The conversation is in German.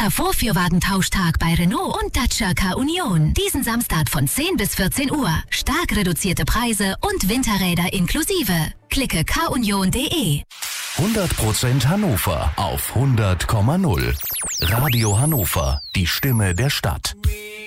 Großer Vorführwagentauschtag bei Renault und Dacia Car Union. Diesen Samstag von 10 bis 14 Uhr. Stark reduzierte Preise und Winterräder inklusive. Klicke carunion.de. 100% Hannover auf 100,0. Radio Hannover, die Stimme der Stadt.